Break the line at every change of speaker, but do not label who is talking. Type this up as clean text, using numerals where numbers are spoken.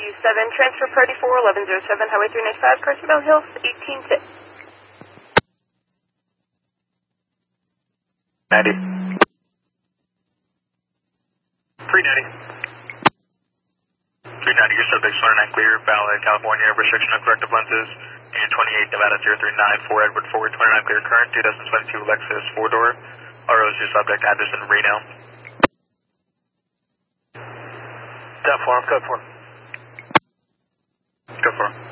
transfer party 41107, Highway 395, Carsonville Hills, 18 tips.
90. 390. 390, your subject 29 clear, Valid, California, restriction on corrective lenses, and 28 Nevada 0394, Edward Ford, 29 clear current, 2022 Lexus 4-door, RO's your subject, address in Reno. Code 4. Code 4.